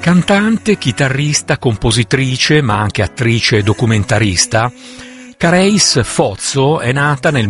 Cantante, chitarrista, compositrice, ma anche attrice e documentarista, Careyes Fozzo è nata nel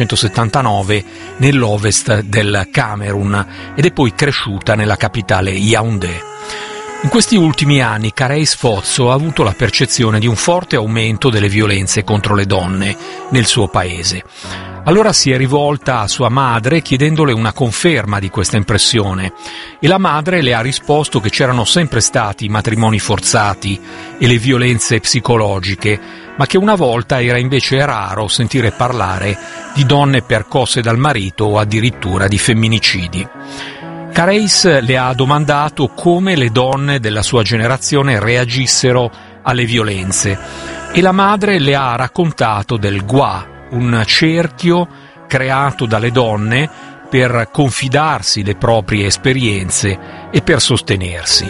1979 nell'ovest del Camerun ed è poi cresciuta nella capitale Yaoundé. In questi ultimi anni Careyes Fozzo ha avuto la percezione di un forte aumento delle violenze contro le donne nel suo paese. Allora si è rivolta a sua madre chiedendole una conferma di questa impressione e la madre le ha risposto che c'erano sempre stati i matrimoni forzati e le violenze psicologiche, ma che una volta era invece raro sentire parlare di donne percosse dal marito o addirittura di femminicidi. Careyes le ha domandato come le donne della sua generazione reagissero alle violenze e la madre le ha raccontato del Gwa, un cerchio creato dalle donne per confidarsi le proprie esperienze e per sostenersi.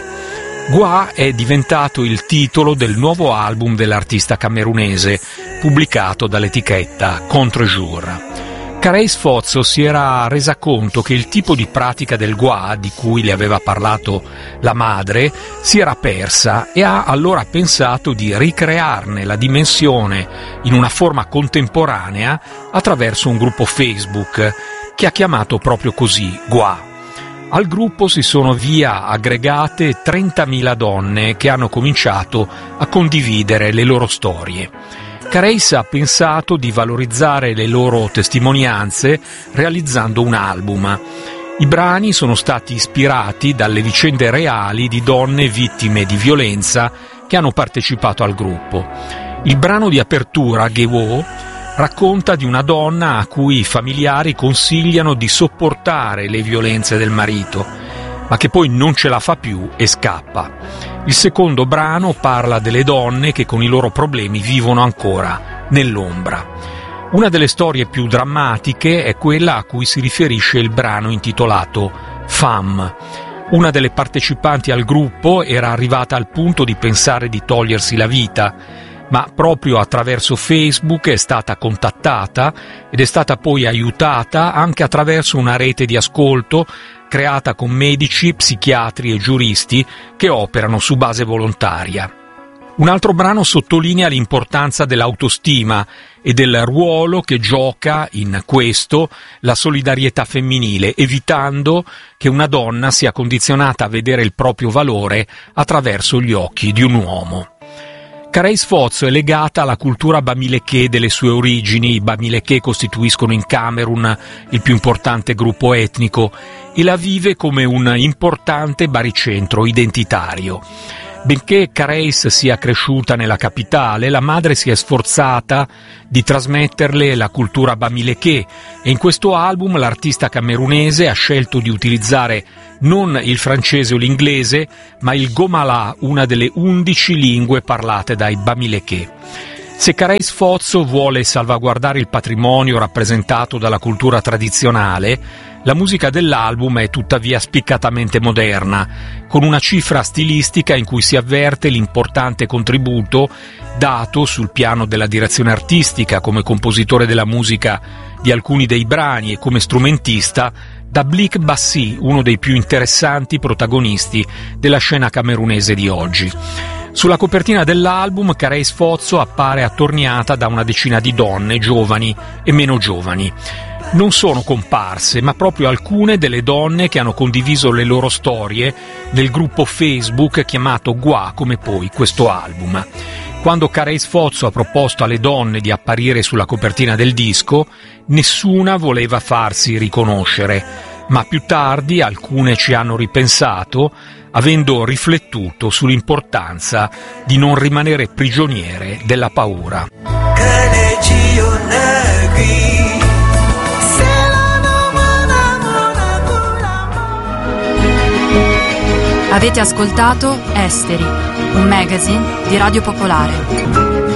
Gwa è diventato il titolo del nuovo album dell'artista camerunese, pubblicato dall'etichetta Contre-Jour. Careyes Fozzo si era resa conto che il tipo di pratica del Gwa, di cui le aveva parlato la madre, si era persa e ha allora pensato di ricrearne la dimensione in una forma contemporanea attraverso un gruppo Facebook che ha chiamato proprio così Gwa. Al gruppo si sono via aggregate 30.000 donne che hanno cominciato a condividere le loro storie. Careyes ha pensato di valorizzare le loro testimonianze realizzando un album. I brani sono stati ispirati dalle vicende reali di donne vittime di violenza che hanno partecipato al gruppo. Il brano di apertura, Gewo, racconta di una donna a cui i familiari consigliano di sopportare le violenze del marito, ma che poi non ce la fa più e scappa. Il secondo brano parla delle donne che con i loro problemi vivono ancora nell'ombra. Una delle storie più drammatiche è quella a cui si riferisce il brano intitolato Femme. Una delle partecipanti al gruppo era arrivata al punto di pensare di togliersi la vita, ma proprio attraverso Facebook è stata contattata ed è stata poi aiutata anche attraverso una rete di ascolto creata con medici, psichiatri e giuristi che operano su base volontaria. Un altro brano sottolinea l'importanza dell'autostima e del ruolo che gioca in questo la solidarietà femminile, evitando che una donna sia condizionata a vedere il proprio valore attraverso gli occhi di un uomo. Careyes Fozzo è legata alla cultura bamileke delle sue origini. I bamileke costituiscono in Camerun il più importante gruppo etnico e la vive come un importante baricentro identitario. Benché Careyes sia cresciuta nella capitale, la madre si è sforzata di trasmetterle la cultura bamileke e in questo album l'artista camerunese ha scelto di utilizzare non il francese o l'inglese, ma il Gomala, una delle 11 lingue parlate dai bamileke. Se Careyes Fozzo vuole salvaguardare il patrimonio rappresentato dalla cultura tradizionale, la musica dell'album è tuttavia spiccatamente moderna, con una cifra stilistica in cui si avverte l'importante contributo dato sul piano della direzione artistica come compositore della musica di alcuni dei brani e come strumentista da Blik Bassi, uno dei più interessanti protagonisti della scena camerunese di oggi. Sulla copertina dell'album Careyes Fozzo appare attorniata da una decina di donne, giovani e meno giovani. Non sono comparse, ma proprio alcune delle donne che hanno condiviso le loro storie nel gruppo Facebook chiamato Gwa, come poi questo album. Quando Careyes Fozzo ha proposto alle donne di apparire sulla copertina del disco, nessuna voleva farsi riconoscere, ma più tardi alcune ci hanno ripensato, avendo riflettuto sull'importanza di non rimanere prigioniere della paura. Avete ascoltato Esteri, un magazine di Radio Popolare.